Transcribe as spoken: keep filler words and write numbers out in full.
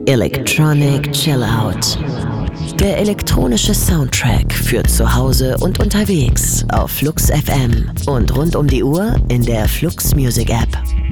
Electronic Chill Out. Der elektronische Soundtrack für zu Hause und unterwegs auf Flux F M und rund um die Uhr in der Flux Music App.